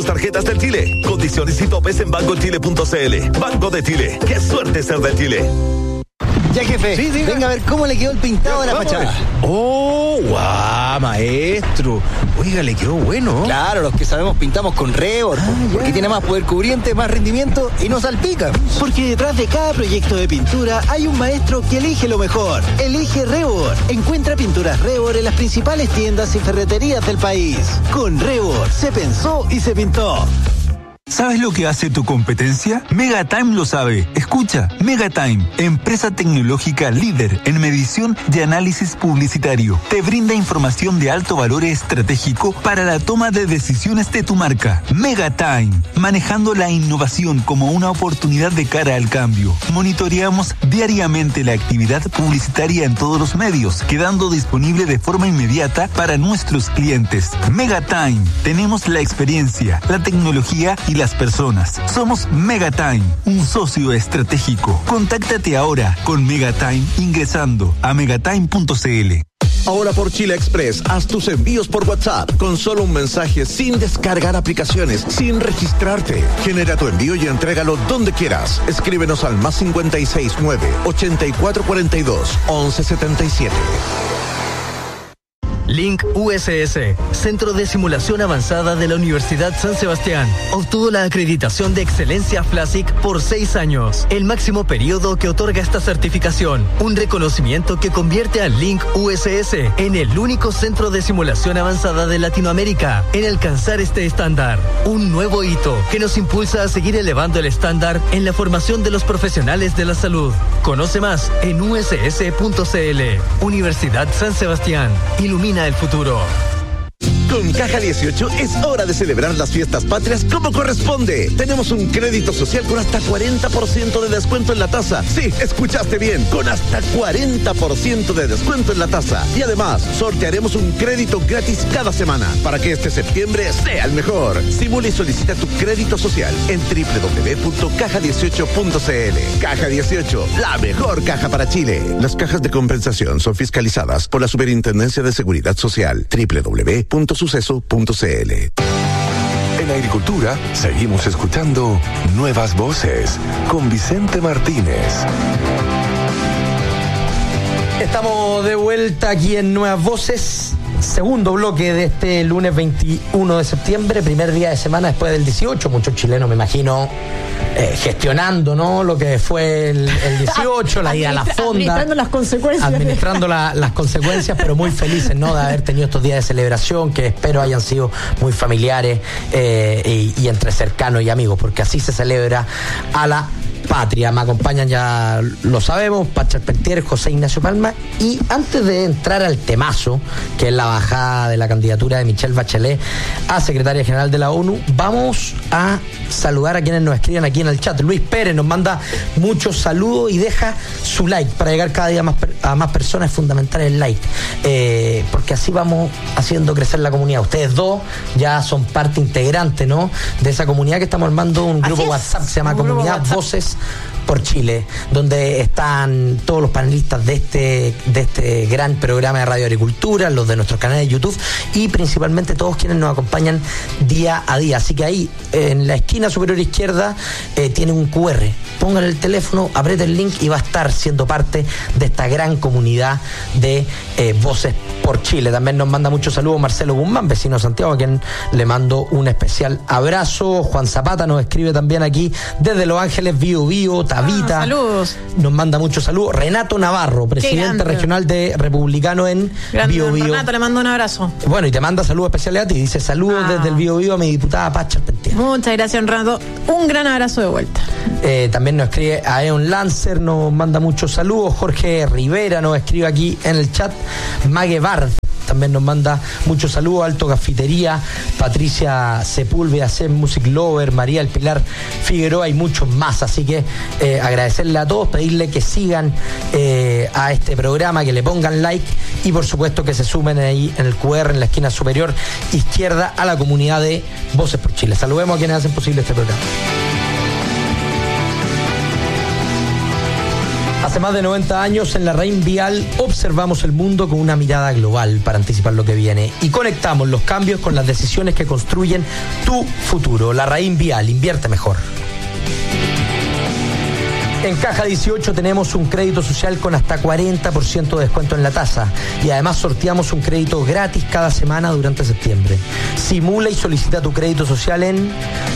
Tarjetas del Chile. Condiciones y topes en bancochile.cl. Banco de Chile. ¡Qué suerte ser de Chile! Ya, jefe, sí, venga a ver cómo le quedó el pintado a la fachada. ¡Oh, guau, maestro! Oiga, le quedó bueno. Claro, los que sabemos pintamos con Revor, porque tiene más poder cubriente, más rendimiento y no salpica. Porque detrás de cada proyecto de pintura hay un maestro que elige lo mejor. Elige Revor. Encuentra pinturas Revor en las principales tiendas y ferreterías del país. Con Revor se pensó y se pintó. ¿Sabes lo que hace tu competencia? Megatime lo sabe. Escucha, Megatime, empresa tecnológica líder en medición y análisis publicitario. Te brinda información de alto valor estratégico para la toma de decisiones de tu marca. Megatime, manejando la innovación como una oportunidad de cara al cambio. Monitoreamos diariamente la actividad publicitaria en todos los medios, quedando disponible de forma inmediata para nuestros clientes. Megatime, tenemos la experiencia, la tecnología y las personas. Somos Megatime, un socio estratégico. Contáctate ahora con Megatime ingresando a megatime.cl. Ahora por Chile Express, haz tus envíos por WhatsApp con solo un mensaje, sin descargar aplicaciones, sin registrarte. Genera tu envío y entrégalo donde quieras. Escríbenos al +569 8442 1177. Link USS, Centro de Simulación Avanzada de la Universidad San Sebastián, obtuvo la acreditación de excelencia FLASIC por 6 años, el máximo periodo que otorga esta certificación, un reconocimiento que convierte a Link USS en el único centro de simulación avanzada de Latinoamérica en alcanzar este estándar, un nuevo hito que nos impulsa a seguir elevando el estándar en la formación de los profesionales de la salud. Conoce más en uss.cl. Universidad San Sebastián, ilumina el futuro. Con Caja 18 es hora de celebrar las fiestas patrias como corresponde. Tenemos un crédito social con hasta 40% de descuento en la tasa. Sí, escuchaste bien, con hasta 40% de descuento en la tasa. Y además, sortearemos un crédito gratis cada semana para que este septiembre sea el mejor. Simula y solicita tu crédito social en www.caja18.cl. Caja 18, la mejor caja para Chile. Las cajas de compensación son fiscalizadas por la Superintendencia de Seguridad Social. www.suceso.cl. En Agricultura seguimos escuchando Nuevas Voces con Vicente Martínez. Estamos de vuelta aquí en Nuevas Voces, segundo bloque de este lunes 21 de septiembre, primer día de semana después del 18. Muchos chilenos, me imagino, gestionando, ¿no?, lo que fue el 18, la ida a la fonda, administrando las consecuencias, pero muy felices, ¿no?, de haber tenido estos días de celebración que espero hayan sido muy familiares y entre cercanos y amigos, porque así se celebra a la patria. Me acompañan, ya lo sabemos, Pacha Charpentier, José Ignacio Palma, y antes de entrar al temazo, que es la bajada de la candidatura de Michelle Bachelet a secretaria general de la ONU, vamos a saludar a quienes nos escriben aquí en el chat. Luis Pérez nos manda muchos saludos y deja su like para llegar cada día a más personas. Es fundamental el like, porque así vamos haciendo crecer la comunidad. Ustedes dos ya son parte integrante, ¿no?, de esa comunidad que estamos armando, un grupo WhatsApp que se llama Comunidad Voces por Chile, donde están todos los panelistas de este gran programa de Radio Agricultura, los de nuestros canales de YouTube y principalmente todos quienes nos acompañan día a día. Así que ahí en la esquina superior izquierda tiene un QR. Póngale el teléfono, apriete el link y va a estar siendo parte de esta gran comunidad de Voces por Chile. También nos manda muchos saludos Marcelo Guzmán, vecino de Santiago, a quien le mando un especial abrazo. Juan Zapata nos escribe también aquí desde Los Ángeles, Bio Tabita. Saludos. Nos manda muchos saludos. Renato Navarro, presidente regional de Republicano en Bio. Renato, le mando un abrazo. Bueno, y te manda saludos especiales a ti. Dice saludos desde el Bio a mi diputada Paz Charpentier. Muchas gracias, Renato. Un gran abrazo de vuelta. También nos escribe Aeon Lancer, nos manda muchos saludos. Jorge Rivera nos escribe aquí en el chat. Mague Bard también nos manda muchos saludos. Alto Cafetería, Patricia Sepúlveda, Sem Music Lover, María El Pilar Figueroa y muchos más. Así que agradecerle a todos, pedirle que sigan a este programa, que le pongan like y por supuesto que se sumen ahí en el QR en la esquina superior izquierda a la comunidad de Voces por Chile. Saludemos a quienes hacen posible este programa. Hace más de 90 años en la Raín Vial observamos el mundo con una mirada global para anticipar lo que viene y conectamos los cambios con las decisiones que construyen tu futuro. La Raín Vial, invierte mejor. En Caja 18 tenemos un crédito social con hasta 40% de descuento en la tasa y además sorteamos un crédito gratis cada semana durante septiembre. Simula y solicita tu crédito social en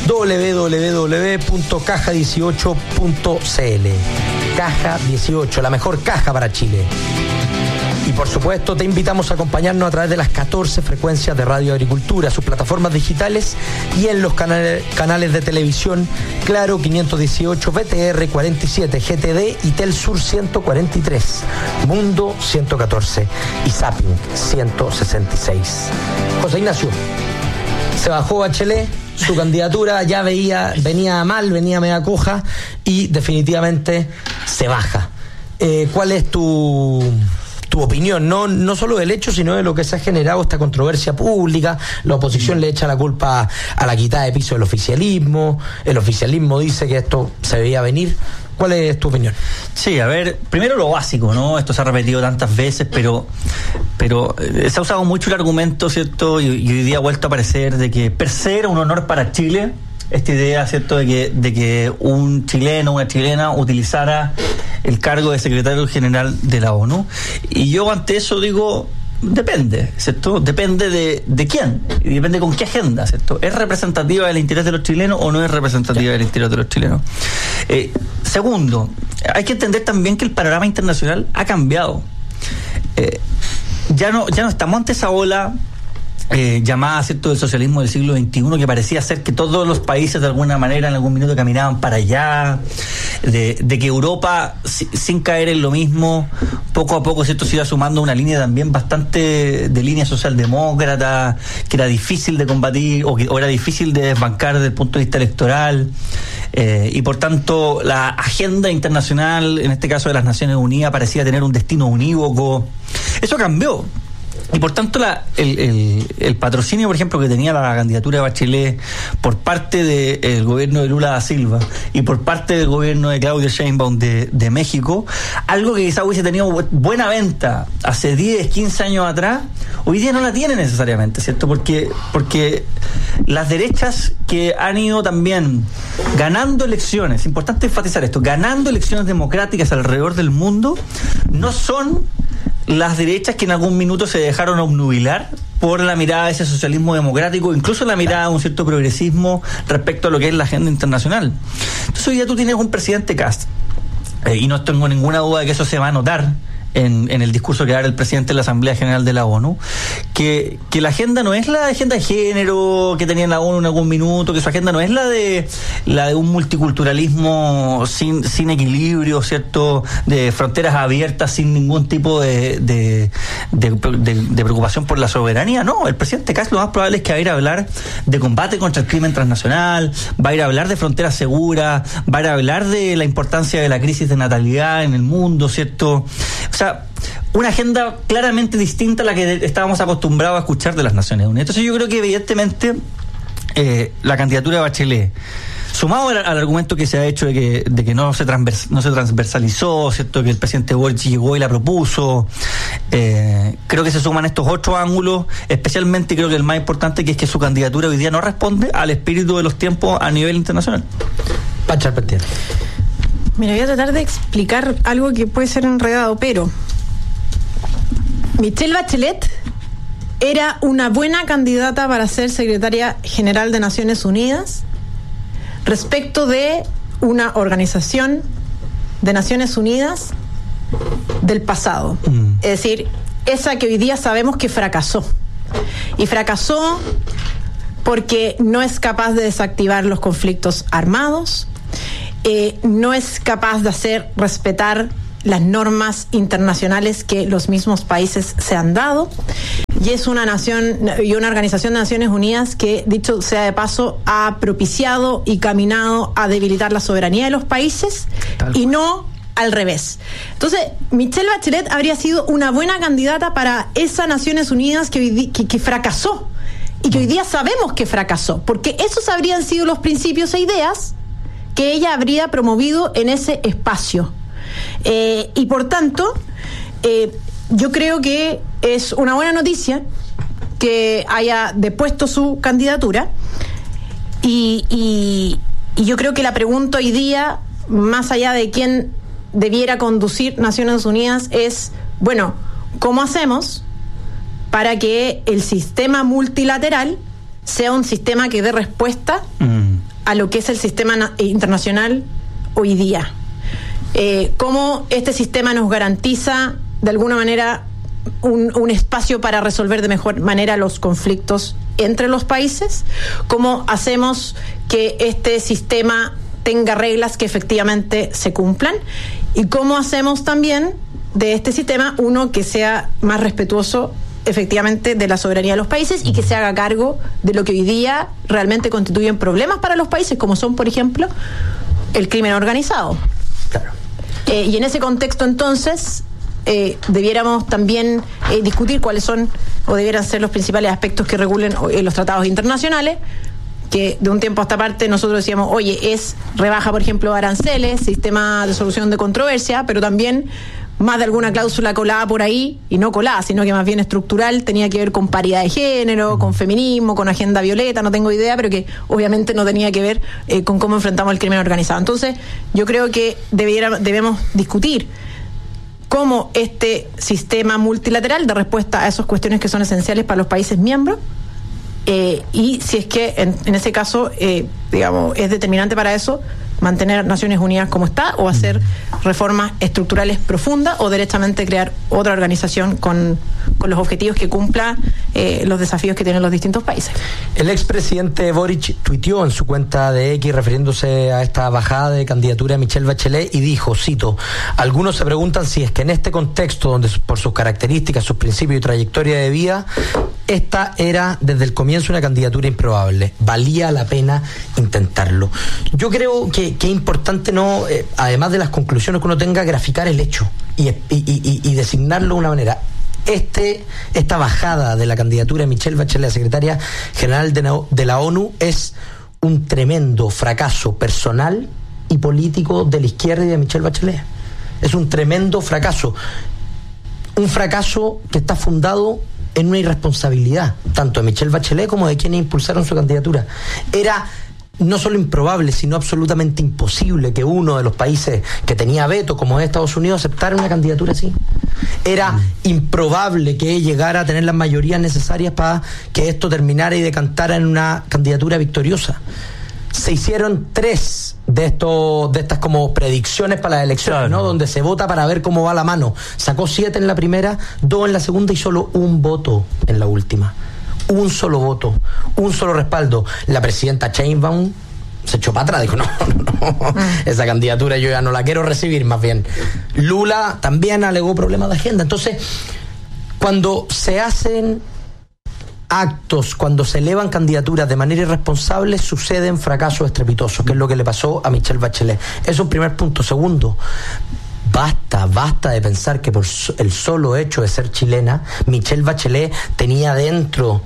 www.caja18.cl. Caja 18, la mejor caja para Chile. Y por supuesto te invitamos a acompañarnos a través de las 14 frecuencias de Radio Agricultura, sus plataformas digitales y en los canales de televisión Claro 518, BTR 47, GTD y Telsur 143, Mundo 114 y Zapping 166. José Ignacio, se bajó Bachelet, su candidatura ya venía mal, venía media coja y definitivamente se baja. ¿Cuál es tu opinión, no solo del hecho, sino de lo que se ha generado esta controversia pública? La oposición le echa la culpa a la quitada de piso del oficialismo, el oficialismo dice que esto se veía venir. ¿Cuál es tu opinión? Sí, a ver, primero lo básico, ¿no? Esto se ha repetido tantas veces, pero se ha usado mucho el argumento, ¿cierto? Y hoy día ha vuelto a aparecer de que per se era un honor para Chile esta idea, ¿cierto?, de que un chileno, una chilena utilizara el cargo de secretario general de la ONU. Y yo ante eso digo, depende, ¿cierto? Depende de quién, y depende con qué agenda, ¿cierto? ¿Es representativa del interés de los chilenos o no es representativa del interés de los chilenos? Segundo, hay que entender también que el panorama internacional ha cambiado. Ya no estamos ante esa ola llamada, ¿cierto?, del socialismo del siglo XXI, que parecía ser que todos los países de alguna manera en algún minuto caminaban para allá, de que Europa, sin caer en lo mismo, poco a poco, ¿cierto?, se iba sumando una línea también bastante de línea socialdemócrata, que era difícil de combatir o era difícil de desbancar desde el punto de vista electoral, y por tanto la agenda internacional, en este caso de las Naciones Unidas, parecía tener un destino unívoco. Eso cambió. Y por tanto el patrocinio, por ejemplo, que tenía la candidatura de Bachelet por parte del gobierno de Lula da Silva y por parte del gobierno de Claudia Sheinbaum de México, algo que quizá hubiese tenido buena venta hace 10, 15 años atrás, hoy día no la tiene necesariamente, ¿cierto? Porque las derechas que han ido también ganando elecciones, importante enfatizar esto, ganando elecciones democráticas alrededor del mundo, no son las derechas que en algún minuto se dejaron obnubilar por la mirada de ese socialismo democrático, incluso la mirada de un cierto progresismo respecto a lo que es la agenda internacional. Entonces hoy día tú tienes un presidente Kast, y no tengo ninguna duda de que eso se va a notar en el discurso que va a dar el presidente de la Asamblea General de la ONU, que la agenda no es la agenda de género que tenía la ONU en algún minuto, que su agenda no es la de un multiculturalismo sin equilibrio, ¿cierto?, de fronteras abiertas sin ningún tipo de preocupación por la soberanía. No, el presidente Kast lo más probable es que va a ir a hablar de combate contra el crimen transnacional, va a ir a hablar de fronteras seguras, va a ir a hablar de la importancia de la crisis de natalidad en el mundo, ¿cierto? O sea, una agenda claramente distinta a la que estábamos acostumbrados a escuchar de las Naciones Unidas. Entonces yo creo que evidentemente la candidatura de Bachelet, sumado al argumento que se ha hecho de que no se transversalizó, ¿cierto?, que el presidente Boric llegó y la propuso, creo que se suman estos otros ángulos, especialmente creo que el más importante, que es que su candidatura hoy día no responde al espíritu de los tiempos a nivel internacional. Pacha Alpertier. Mira, voy a tratar de explicar algo que puede ser enredado, pero Michelle Bachelet era una buena candidata para ser secretaria general de Naciones Unidas respecto de una organización de Naciones Unidas del pasado. Es decir, esa que hoy día sabemos que fracasó. Y fracasó porque no es capaz de desactivar los conflictos armados, no es capaz de hacer respetar las normas internacionales que los mismos países se han dado, y es una nación y una organización de Naciones Unidas que, dicho sea de paso, ha propiciado y caminado a debilitar la soberanía de los países y no al revés. Entonces, Michelle Bachelet habría sido una buena candidata para esa Naciones Unidas que fracasó y que hoy día sabemos que fracasó, porque esos habrían sido los principios e ideas que ella habría promovido en ese espacio. Y por tanto, yo creo que es una buena noticia que haya depuesto su candidatura y yo creo que la pregunta hoy día, más allá de quién debiera conducir Naciones Unidas, es, bueno, ¿cómo hacemos para que el sistema multilateral sea un sistema que dé respuesta a lo que es el sistema internacional hoy día? ¿Cómo este sistema nos garantiza de alguna manera un espacio para resolver de mejor manera los conflictos entre los países? ¿Cómo hacemos que este sistema tenga reglas que efectivamente se cumplan? ¿Y cómo hacemos también de este sistema uno que sea más respetuoso efectivamente de la soberanía de los países y que se haga cargo de lo que hoy día realmente constituyen problemas para los países, como son, por ejemplo, el crimen organizado? Claro. Y en ese contexto, entonces, debiéramos también discutir cuáles son o debieran ser los principales aspectos que regulen los tratados internacionales, que de un tiempo a esta parte nosotros decíamos, oye, es rebaja, por ejemplo, aranceles, sistema de solución de controversia, pero también más de alguna cláusula colada por ahí, y no colada, sino que más bien estructural, tenía que ver con paridad de género, con feminismo, con agenda violeta, no tengo idea, pero que obviamente no tenía que ver con cómo enfrentamos el crimen organizado. Entonces, yo creo que debemos discutir cómo este sistema multilateral da respuesta a esas cuestiones que son esenciales para los países miembros, y si es que en ese caso, digamos, es determinante para eso mantener Naciones Unidas como está, o hacer reformas estructurales profundas, o derechamente crear otra organización con los objetivos que cumpla los desafíos que tienen los distintos países. El expresidente Boric tuiteó en su cuenta de X refiriéndose a esta bajada de candidatura de Michelle Bachelet y dijo, cito, algunos se preguntan si es que en este contexto donde por sus características, sus principios y trayectoria de vida, esta era desde el comienzo una candidatura improbable, valía la pena intentarlo. Yo creo que es importante, además de las conclusiones que uno tenga, graficar el hecho y designarlo de una manera. Esta bajada de la candidatura de Michelle Bachelet a secretaria general de la ONU es un tremendo fracaso personal y político de la izquierda y de Michelle Bachelet. Es un tremendo fracaso. Un fracaso que está fundado en una irresponsabilidad, tanto de Michelle Bachelet como de quienes impulsaron su candidatura. Era no solo improbable, sino absolutamente imposible que uno de los países que tenía veto, como es Estados Unidos, aceptara una candidatura así. Era improbable que llegara a tener las mayorías necesarias para que esto terminara y decantara en una candidatura victoriosa. Se hicieron 3 de estas como predicciones para las elecciones, claro, ¿no? Donde se vota para ver cómo va la mano. Sacó 7 en la primera, 2 en la segunda y solo 1 voto en la última. Un solo voto, un solo respaldo. La presidenta Sheinbaum se echó para atrás, dijo, no, esa candidatura yo ya no la quiero recibir, más bien. Lula también alegó problemas de agenda. Entonces, cuando se hacen actos, cuando se elevan candidaturas de manera irresponsable, suceden fracasos estrepitosos, que es lo que le pasó a Michelle Bachelet. Eso es un primer punto. Segundo, basta de pensar que por el solo hecho de ser chilena, Michelle Bachelet tenía dentro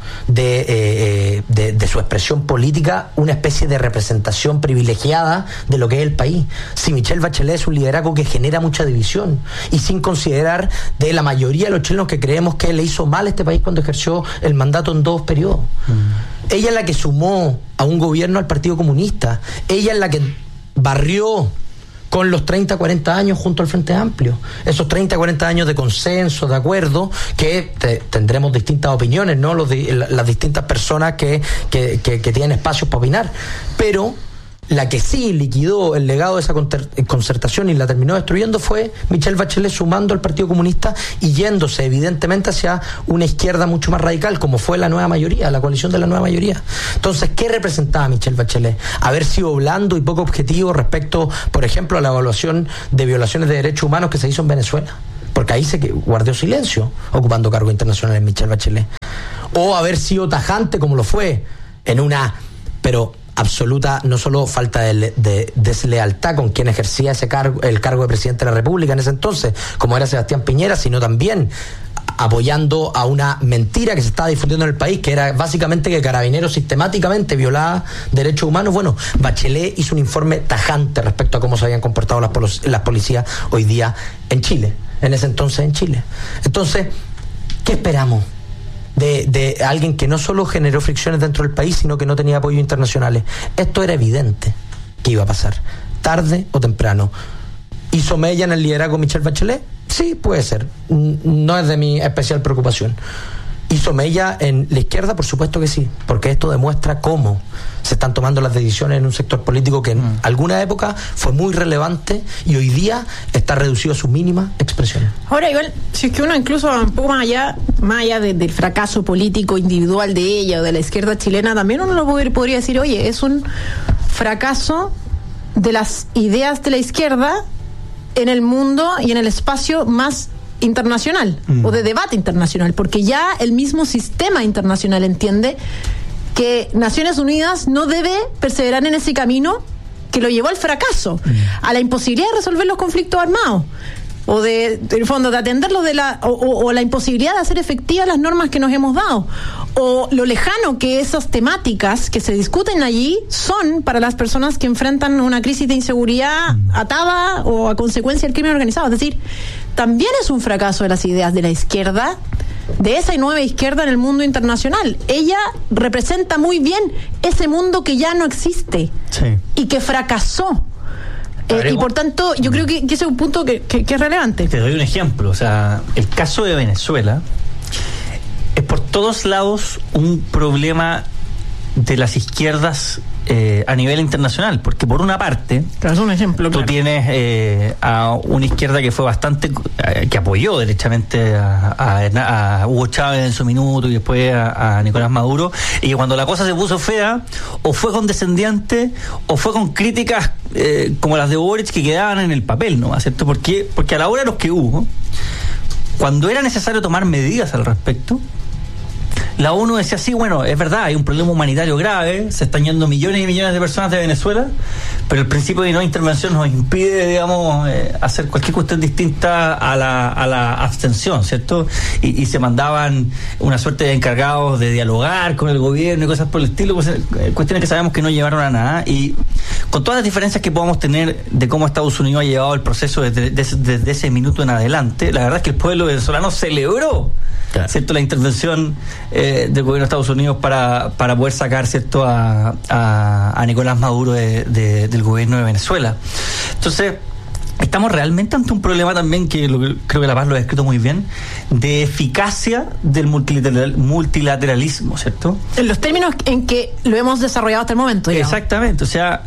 de su expresión política una especie de representación privilegiada de lo que es el país. Si Michelle Bachelet es un liderazgo que genera mucha división, y sin considerar de la mayoría de los chilenos que creemos que le hizo mal a este país cuando ejerció el mandato en 2 periodos. Ella es la que sumó a un gobierno al Partido Comunista. Ella es la que barrió con los 30, 40 años junto al Frente Amplio. Esos 30, 40 años de consenso, de acuerdo, que tendremos distintas opiniones, ¿no? Las distintas personas que tienen espacios para opinar. Pero la que sí liquidó el legado de esa concertación y la terminó destruyendo fue Michelle Bachelet, sumando al Partido Comunista y yéndose evidentemente hacia una izquierda mucho más radical, como fue la nueva mayoría, la coalición de la nueva mayoría. Entonces, ¿qué representaba Michelle Bachelet? Haber sido blando y poco objetivo respecto, por ejemplo, a la evaluación de violaciones de derechos humanos que se hizo en Venezuela, porque ahí se guardó silencio ocupando cargos internacionales Michelle Bachelet. O haber sido tajante, como lo fue, en una absoluta, no solo falta de deslealtad con quien ejercía el cargo de presidente de la República en ese entonces, como era Sebastián Piñera, sino también apoyando a una mentira que se estaba difundiendo en el país, que era básicamente que Carabineros sistemáticamente violaba derechos humanos. Bueno, Bachelet hizo un informe tajante respecto a cómo se habían comportado las policías hoy día en Chile, en ese entonces en Chile. Entonces, ¿qué esperamos de alguien que no solo generó fricciones dentro del país, sino que no tenía apoyos internacionales? Esto era evidente que iba a pasar, tarde o temprano. ¿Hizo mella en el liderazgo Michelle Bachelet? Sí, puede ser. No es de mi especial preocupación. ¿Hizo mella en la izquierda? Por supuesto que sí, porque esto demuestra cómo se están tomando las decisiones en un sector político que en alguna época fue muy relevante y hoy día está reducido a sus mínimas expresiones. Ahora, igual, si es que uno incluso un poco más allá del fracaso político individual de ella o de la izquierda chilena, también uno lo podría decir, oye, es un fracaso de las ideas de la izquierda en el mundo y en el espacio más internacional o de debate internacional, porque ya el mismo sistema internacional entiende que Naciones Unidas no debe perseverar en ese camino que lo llevó al fracaso, a la imposibilidad de resolver los conflictos armados o en el fondo de atenderlos o la imposibilidad de hacer efectivas las normas que nos hemos dado, o lo lejano que esas temáticas que se discuten allí son para las personas que enfrentan una crisis de inseguridad atada o a consecuencia del crimen organizado. Es decir, también es un fracaso de las ideas de la izquierda, de esa nueva izquierda en el mundo internacional. Ella representa muy bien ese mundo que ya no existe y que fracasó. Y por tanto, yo creo que ese es un punto que es relevante. Te doy un ejemplo. O sea, el caso de Venezuela es por todos lados un problema de las izquierdas a nivel internacional, porque por una parte, claro, es un ejemplo, tú tienes a una izquierda que fue bastante, que apoyó derechamente a Hugo Chávez en su minuto y después a Nicolás Maduro, y cuando la cosa se puso fea, o fue condescendiente o fue con críticas como las de Boric que quedaban en el papel, ¿no? ¿Cierto? Porque a la hora de los que hubo, cuando era necesario tomar medidas al respecto, la ONU decía, sí, bueno, es verdad, hay un problema humanitario grave, se están yendo millones y millones de personas de Venezuela, pero el principio de no intervención nos impide, digamos, hacer cualquier cuestión distinta a la abstención, ¿cierto? Y se mandaban una suerte de encargados de dialogar con el gobierno y cosas por el estilo, cuestiones que sabemos que no llevaron a nada. Y con todas las diferencias que podamos tener de cómo Estados Unidos ha llevado el proceso desde ese minuto en adelante, la verdad es que el pueblo venezolano celebró, ¿cierto?, la intervención del gobierno de Estados Unidos para poder sacar, ¿cierto?, a Nicolás Maduro del gobierno de Venezuela. Entonces, estamos realmente ante un problema también que creo que La Paz lo ha descrito muy bien, de eficacia del multilateralismo, ¿cierto? En los términos en que lo hemos desarrollado hasta el momento, digamos. Exactamente, o sea,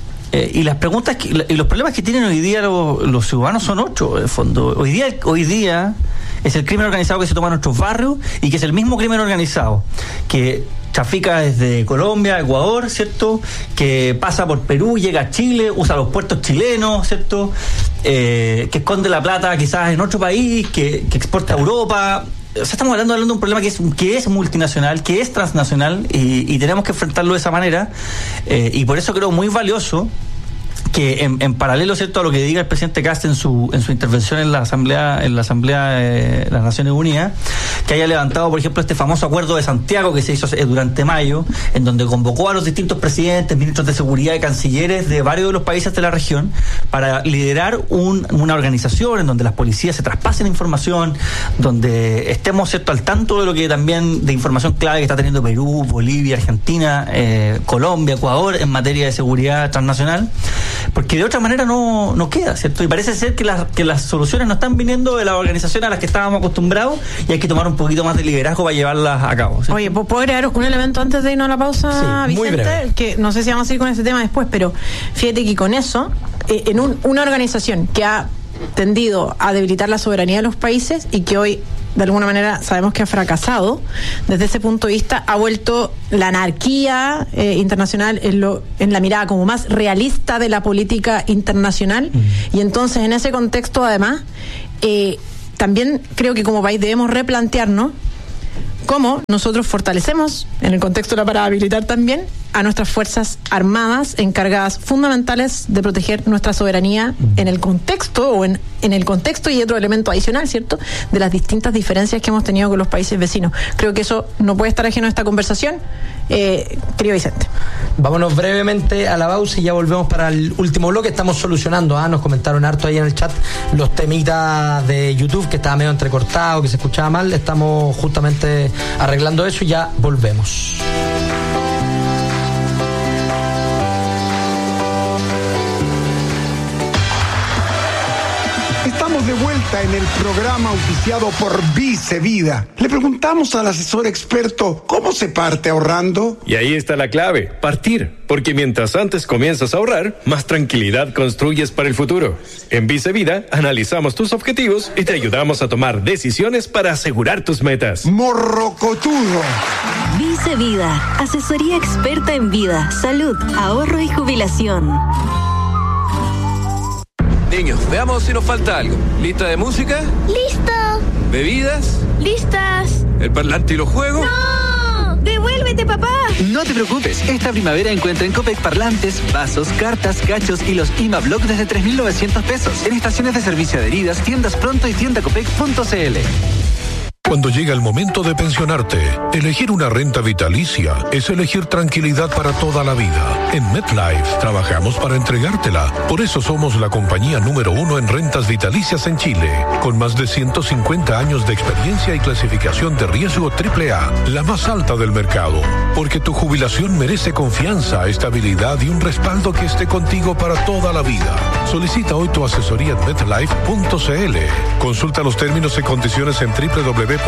y las preguntas y los problemas que tienen hoy día los ciudadanos son 8, de fondo. Hoy día es el crimen organizado que se toma en nuestros barrios y que es el mismo crimen organizado que trafica desde Colombia, Ecuador, ¿cierto?, que pasa por Perú, llega a Chile, usa los puertos chilenos, ¿cierto?, que esconde la plata quizás en otro país, que exporta a Europa. O sea, estamos hablando de un problema que es multinacional, que es transnacional, y tenemos que enfrentarlo de esa manera, y por eso creo muy valioso que en paralelo, ¿cierto?, a lo que diga el presidente Kast en su intervención en la Asamblea de las Naciones Unidas, que haya levantado, por ejemplo, este famoso acuerdo de Santiago que se hizo durante mayo, en donde convocó a los distintos presidentes, ministros de seguridad y cancilleres de varios de los países de la región para liderar una organización en donde las policías se traspasen información, donde estemos, ¿cierto?, al tanto de lo que también de información clave que está teniendo Perú, Bolivia, Argentina, Colombia, Ecuador en materia de seguridad transnacional. Porque de otra manera no queda, ¿cierto? Y parece ser que las soluciones no están viniendo de las organizaciones a las que estábamos acostumbrados y hay que tomar un poquito más de liderazgo para llevarlas a cabo, ¿cierto? Oye, ¿puedo agregar un elemento antes de irnos a la pausa, sí, Vicente? Muy breve. Que no sé si vamos a ir con ese tema después, pero fíjate que con eso, en una organización que ha tendido a debilitar la soberanía de los países y que hoy de alguna manera sabemos que ha fracasado, desde ese punto de vista ha vuelto la anarquía internacional en la mirada como más realista de la política internacional, y entonces en ese contexto además también creo que como país debemos replantearnos cómo nosotros fortalecemos, en el contexto de la parahabilitar también, a nuestras Fuerzas Armadas, encargadas fundamentales de proteger nuestra soberanía en el contexto, o en el contexto, y otro elemento adicional, ¿cierto?, de las distintas diferencias que hemos tenido con los países vecinos. Creo que eso no puede estar ajeno a esta conversación, querido Vicente. Vámonos brevemente a la pausa y ya volvemos para el último bloque. Estamos solucionando, nos comentaron harto ahí en el chat los temitas de YouTube, que estaba medio entrecortado, que se escuchaba mal. Estamos justamente arreglando eso y ya volvemos. Estamos de vuelta en el programa auspiciado por Vice Vida. Le preguntamos al asesor experto cómo se parte ahorrando. Y ahí está la clave, partir. Porque mientras antes comienzas a ahorrar, más tranquilidad construyes para el futuro. En Vice Vida analizamos tus objetivos y te ayudamos a tomar decisiones para asegurar tus metas. Morrocotudo. Vice Vida, asesoría experta en vida, salud, ahorro y jubilación. Niños, veamos si nos falta algo. ¿Lista de música? ¡Listo! ¿Bebidas? ¡Listas! ¿El parlante y los juegos? ¡No! ¡Devuélvete, papá! No te preocupes, esta primavera encuentra en Copec parlantes, vasos, cartas, gachos y los IMA-Block desde 3.900 pesos. En estaciones de servicio adheridas, tiendas Pronto y tiendacopec.cl. Cuando llega el momento de pensionarte, elegir una renta vitalicia es elegir tranquilidad para toda la vida. En MetLife trabajamos para entregártela. Por eso somos la compañía número 1 en rentas vitalicias en Chile, con más de 150 años de experiencia y clasificación de riesgo AAA, la más alta del mercado. Porque tu jubilación merece confianza, estabilidad y un respaldo que esté contigo para toda la vida. Solicita hoy tu asesoría en MetLife.cl. Consulta los términos y condiciones en www.metlife.cl.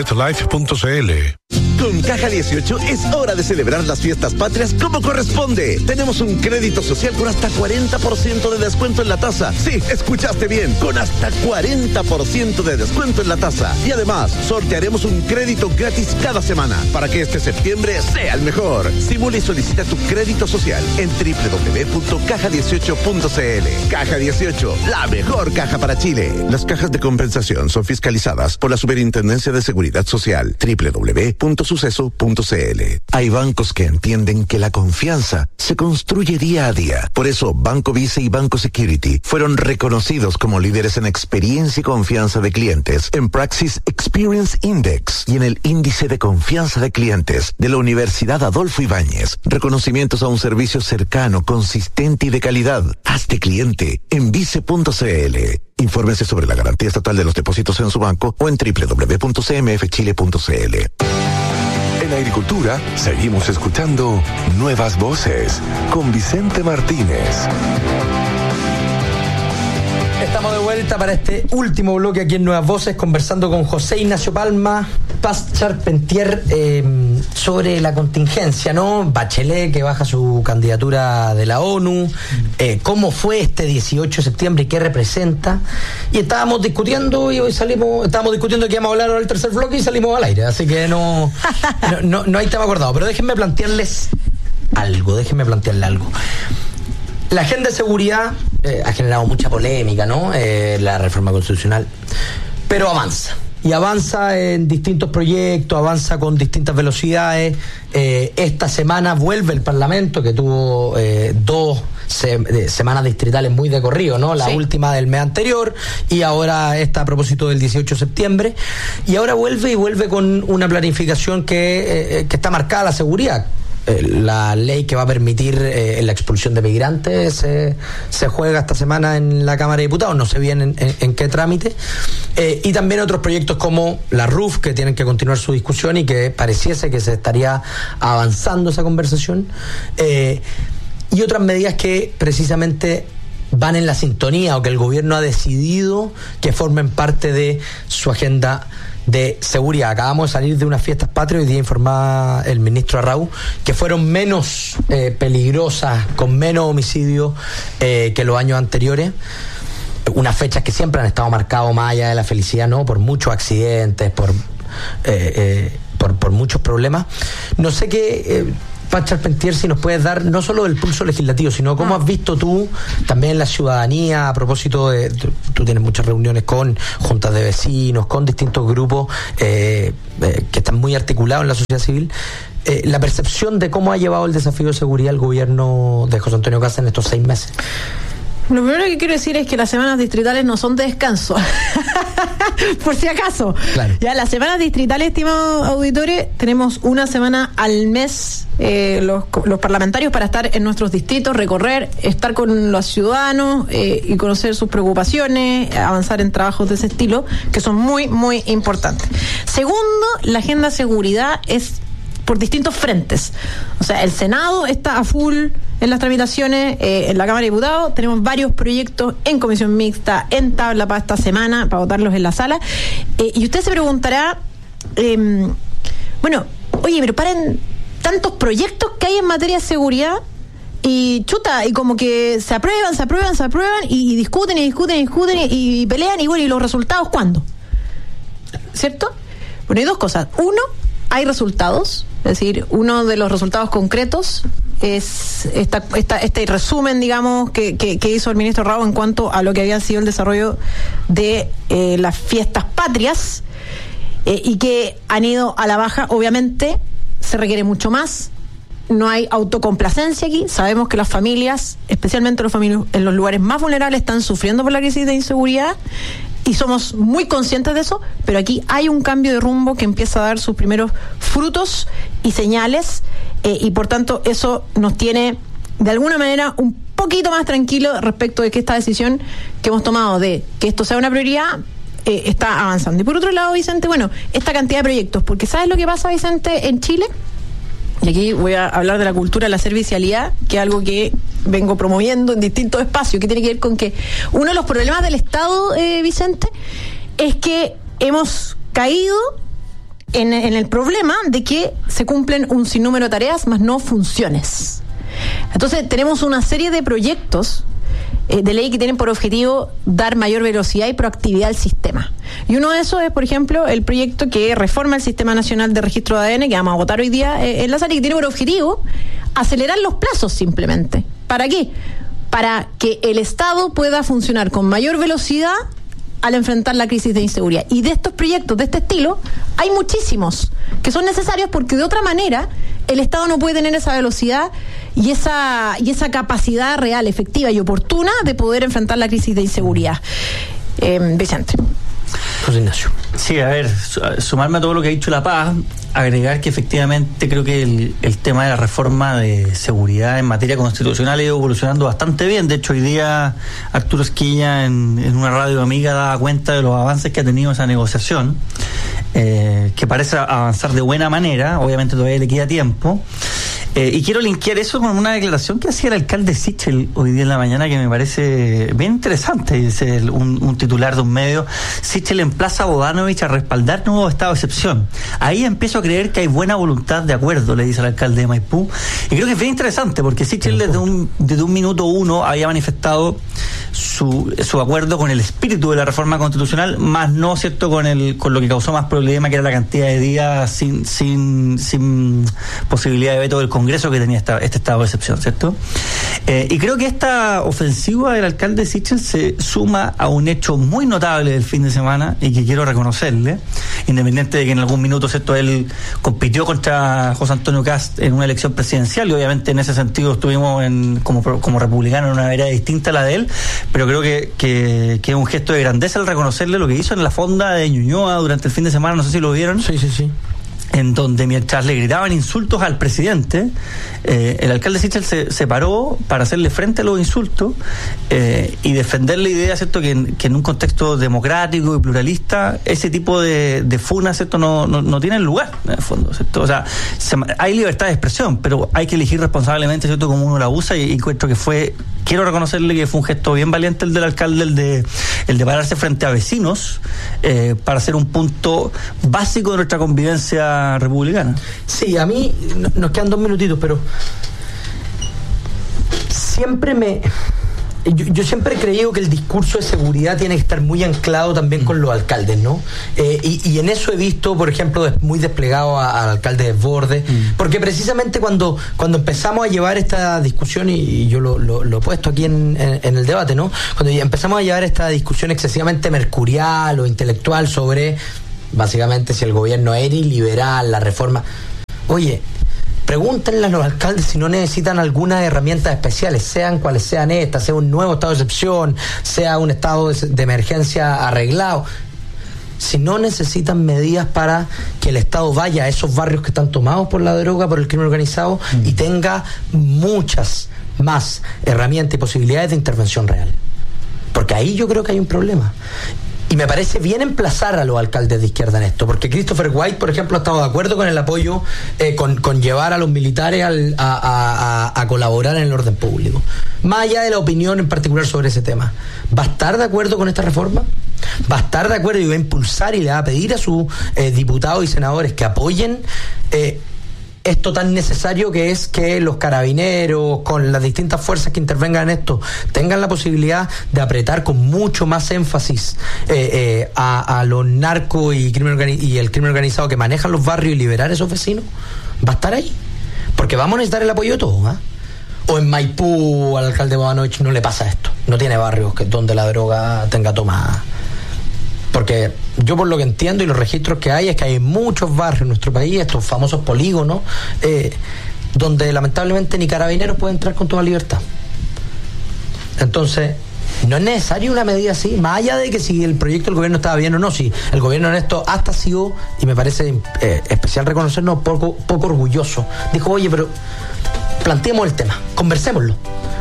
Con Caja 18 es hora de celebrar las fiestas patrias como corresponde. Tenemos un crédito social con hasta 40% de descuento en la tasa. Sí, escuchaste bien, con hasta 40% de descuento en la tasa. Y además, sortearemos un crédito gratis cada semana para que este septiembre sea el mejor. Simula y solicita tu crédito social en www.caja18.cl. Caja 18, la mejor caja para Chile. Las cajas de compensación son fiscalizadas por la Superintendencia de Seguridad Social. www.suceso.cl. Hay bancos que entienden que la confianza se construye día a día. Por eso, Banco Vice y Banco Security fueron reconocidos como líderes en experiencia y confianza de clientes en Praxis Experience Index y en el Índice de Confianza de Clientes de la Universidad Adolfo Ibáñez. Reconocimientos a un servicio cercano, consistente y de calidad. Hazte cliente en vice.cl. Infórmese sobre la garantía estatal de los depósitos en su banco o en www.cmfchile.cl. En Agricultura seguimos escuchando Nuevas Voces con Vicente Martínez. Estamos de vuelta para este último bloque aquí en Nuevas Voces, conversando con José Ignacio Palma, Paz Charpentier, sobre la contingencia, ¿no? Bachelet, que baja su candidatura de la ONU, cómo fue este 18 de septiembre y qué representa. Y estábamos discutiendo, y hoy estábamos discutiendo que íbamos a hablar ahora del tercer bloque y salimos al aire, así que no hay tema acordado. Pero déjenme plantearles algo. La agenda de seguridad ha generado mucha polémica, ¿no? La reforma constitucional, pero avanza. Y avanza en distintos proyectos, avanza con distintas velocidades. Esta semana vuelve el Parlamento, que tuvo dos semanas distritales muy de corrido, ¿no? La última del mes anterior, y ahora esta a propósito del 18 de septiembre. Y ahora vuelve con una planificación que está marcada a la seguridad. La ley que va a permitir la expulsión de migrantes se juega esta semana en la Cámara de Diputados, no sé bien en qué trámite, y también otros proyectos como la RUF, que tienen que continuar su discusión y que pareciese que se estaría avanzando esa conversación, y otras medidas que precisamente van en la sintonía o que el gobierno ha decidido que formen parte de su agenda de seguridad. Acabamos de salir de unas fiestas patrias, hoy día informaba el ministro Arrau que fueron menos peligrosas, con menos homicidios que los años anteriores. Unas fechas que siempre han estado marcadas, más allá de la felicidad, ¿no? Por muchos accidentes, por muchos problemas. No sé qué... Paz Charpentier, si nos puedes dar no solo el pulso legislativo, sino cómo has visto tú también la ciudadanía a propósito de... Tú tienes muchas reuniones con juntas de vecinos, con distintos grupos que están muy articulados en la sociedad civil. la percepción de cómo ha llevado el desafío de seguridad el gobierno de José Antonio Kast en estos 6 meses. Lo primero que quiero decir es que las semanas distritales no son de descanso. Por si acaso. Claro. Ya las semanas distritales, estimados auditores, tenemos una semana al mes los parlamentarios para estar en nuestros distritos, recorrer, estar con los ciudadanos y conocer sus preocupaciones, avanzar en trabajos de ese estilo, que son muy, muy importantes. Segundo, la agenda de seguridad es por distintos frentes. O sea, el Senado está a full en las tramitaciones, en la Cámara de Diputados tenemos varios proyectos en comisión mixta, en tabla para esta semana, para votarlos en la sala. Y usted se preguntará, bueno, oye, pero paren tantos proyectos que hay en materia de seguridad y chuta, y como que se aprueban y discuten y pelean y bueno, ¿y los resultados cuándo? ¿Cierto? Bueno, hay dos cosas. Uno, hay resultados, es decir, uno de los resultados concretos es este resumen, digamos, que hizo el ministro Rao en cuanto a lo que había sido el desarrollo de las fiestas patrias y que han ido a la baja. Obviamente se requiere mucho más, no hay autocomplacencia aquí, sabemos que las familias, especialmente los familias en los lugares más vulnerables, están sufriendo por la crisis de inseguridad y somos muy conscientes de eso, pero aquí hay un cambio de rumbo que empieza a dar sus primeros frutos y señales, y por tanto eso nos tiene de alguna manera un poquito más tranquilo respecto de que esta decisión que hemos tomado de que esto sea una prioridad está avanzando. Y por otro lado, Vicente, bueno, esta cantidad de proyectos, porque ¿sabes lo que pasa, Vicente, en Chile? Y aquí voy a hablar de la cultura de la servicialidad, que es algo que vengo promoviendo en distintos espacios, que tiene que ver con que uno de los problemas del Estado, Vicente, es que hemos caído en el problema de que se cumplen un sinnúmero de tareas, más no funciones. Entonces tenemos una serie de proyectos de ley que tienen por objetivo dar mayor velocidad y proactividad al sistema. Y uno de esos es, por ejemplo, el proyecto que reforma el Sistema Nacional de Registro de ADN, que vamos a votar hoy día en la sala, y que tiene por objetivo acelerar los plazos simplemente. ¿Para qué? Para que el Estado pueda funcionar con mayor velocidad al enfrentar la crisis de inseguridad. Y de estos proyectos de este estilo hay muchísimos que son necesarios, porque de otra manera el Estado no puede tener esa velocidad y esa capacidad real, efectiva y oportuna de poder enfrentar la crisis de inseguridad. Vicente. José Ignacio. Sí, a ver, sumarme a todo lo que ha dicho La Paz, agregar que efectivamente creo que el tema de la reforma de seguridad en materia constitucional ha ido evolucionando bastante bien. De hecho, hoy día Arturo Esquilla en una radio amiga daba cuenta de los avances que ha tenido esa negociación, que parece avanzar de buena manera. Obviamente todavía le queda tiempo. Y quiero linkear eso con una declaración que hacía el alcalde Sichel hoy día en la mañana, que me parece bien interesante. Es un titular de un medio. Sichel emplaza a Bodanovich a respaldar nuevo estado de excepción. Ahí empiezo a creer que hay buena voluntad de acuerdo, le dice el alcalde de Maipú. Y creo que es bien interesante, porque Sichel desde un minuto uno había manifestado su acuerdo con el espíritu de la reforma constitucional, más no, ¿cierto?, con lo que causó más problema, que era la cantidad de días sin posibilidad de veto del Congreso que tenía este estado de excepción, ¿cierto? Y creo que esta ofensiva del alcalde Sichel se suma a un hecho muy notable del fin de semana y que quiero reconocerle, independiente de que en algún minuto, ¿cierto?, él compitió contra José Antonio Kast en una elección presidencial, y obviamente en ese sentido estuvimos como republicanos en una vereda distinta a la de él, pero creo que es un gesto de grandeza el reconocerle lo que hizo en la fonda de Ñuñoa durante el fin de semana. No sé si lo vieron. Sí. En donde, mientras le gritaban insultos al presidente, el alcalde Sichel se paró para hacerle frente a los insultos y defender la idea, ¿cierto?, que en un contexto democrático y pluralista ese tipo de funas, ¿cierto?, no tienen lugar, en el fondo, ¿cierto? O sea, hay libertad de expresión, pero hay que elegir responsablemente, ¿cierto?, cómo uno la usa, y encuentro que quiero reconocerle que fue un gesto bien valiente el del alcalde, el de pararse frente a vecinos para hacer un punto básico de nuestra convivencia republicana. Sí, a mí nos quedan 2 minutitos, pero yo siempre he creído que el discurso de seguridad tiene que estar muy anclado también con los alcaldes, ¿no? Y en eso he visto, por ejemplo, muy desplegado al alcalde de Desbordes, porque precisamente cuando empezamos a llevar esta discusión, y yo lo he puesto aquí en el debate, ¿no? Cuando empezamos a llevar esta discusión excesivamente mercurial o intelectual sobre, básicamente, si el gobierno era iliberal, la reforma. Oye, Pregúntenle a los alcaldes si no necesitan algunas herramientas especiales, sean cuales sean estas, sea un nuevo estado de excepción, sea un estado de emergencia arreglado. Si no necesitan medidas para que el Estado vaya a esos barrios que están tomados por la droga, por el crimen organizado, y tenga muchas más herramientas y posibilidades de intervención real. Porque ahí yo creo que hay un problema. Y me parece bien emplazar a los alcaldes de izquierda en esto, porque Christopher White, por ejemplo, ha estado de acuerdo con el apoyo, con llevar a los militares a colaborar en el orden público. Más allá de la opinión en particular sobre ese tema, ¿va a estar de acuerdo con esta reforma? ¿Va a estar de acuerdo y va a impulsar y le va a pedir a sus diputados y senadores que apoyen esto tan necesario que es que los carabineros, con las distintas fuerzas que intervengan en esto, tengan la posibilidad de apretar con mucho más énfasis a los narcos y el crimen organizado que manejan los barrios y liberar a esos vecinos? ¿Va a estar ahí? Porque vamos a necesitar el apoyo de todos, ¿eh? O en Maipú al alcalde Bobanovich no le pasa esto, no tiene barrios donde la droga tenga tomada. Porque yo, por lo que entiendo y los registros que hay, es que hay muchos barrios en nuestro país, estos famosos polígonos, donde lamentablemente ni carabineros pueden entrar con toda libertad. Entonces, no es necesario una medida así, más allá de que si el proyecto del gobierno estaba bien o no. Si el gobierno en esto hasta ha sido, y me parece especial reconocernos, poco orgulloso. Dijo, oye, pero planteemos el tema, conversémoslo.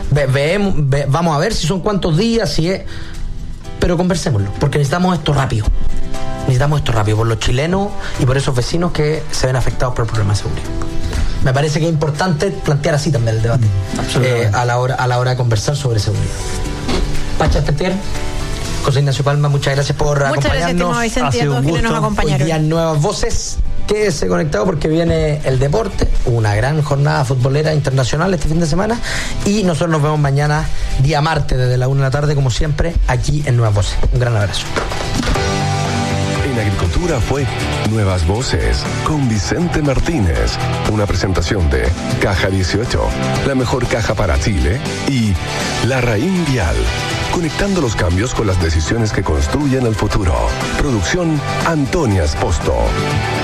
Vamos a ver si son cuántos días, si es... Pero conversémoslo, porque necesitamos esto rápido. Necesitamos esto rápido por los chilenos y por esos vecinos que se ven afectados por el problema de seguridad. Me parece que es importante plantear así también el debate, a la hora de conversar sobre seguridad. Pacha Tetier, José Ignacio Palma, muchas gracias por acompañarnos. Muchas gracias, Vicente, y a todos quienes nos acompañaron. Hoy día Nuevas Voces. Quédese conectado porque viene el deporte, una gran jornada futbolera internacional este fin de semana, y nosotros nos vemos mañana, día martes, desde la 1 de la tarde, como siempre, aquí en Nuevas Voces. Un gran abrazo. En Agricultura fue Nuevas Voces con Vicente Martínez, una presentación de Caja 18, la mejor caja para Chile, y La Raín Vial, conectando los cambios con las decisiones que construyen el futuro. Producción Antonia Esposto.